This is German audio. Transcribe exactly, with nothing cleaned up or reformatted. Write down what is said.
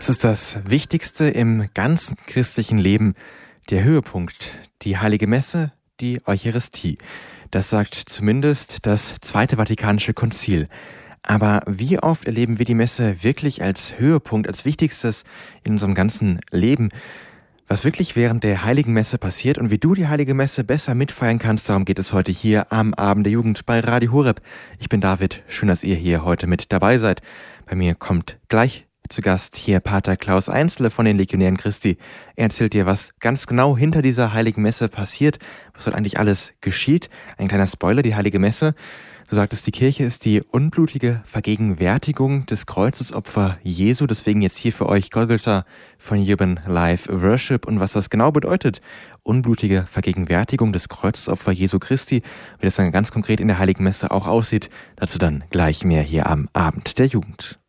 Es ist das Wichtigste im ganzen christlichen Leben, der Höhepunkt, die Heilige Messe, die Eucharistie. Das sagt zumindest das Zweite Vatikanische Konzil. Aber wie oft erleben wir die Messe wirklich als Höhepunkt, als Wichtigstes in unserem ganzen Leben? Was wirklich während der Heiligen Messe passiert und wie du die Heilige Messe besser mitfeiern kannst, darum geht es heute hier am Abend der Jugend bei Radio Horeb. Ich bin David, schön, dass ihr hier heute mit dabei seid. Bei mir kommt gleich zu Gast hier Pater Klaus Einzle von den Legionären Christi. Er erzählt dir, was ganz genau hinter dieser Heiligen Messe passiert, was dort eigentlich alles geschieht. Ein kleiner Spoiler, die Heilige Messe, so sagt es, die Kirche ist die unblutige Vergegenwärtigung des Kreuzesopfer Jesu. Deswegen jetzt hier für euch Golgotha von Urban Live Worship. Und was das genau bedeutet, unblutige Vergegenwärtigung des Kreuzesopfer Jesu Christi, wie das dann ganz konkret in der Heiligen Messe auch aussieht, dazu dann gleich mehr hier am Abend der Jugend.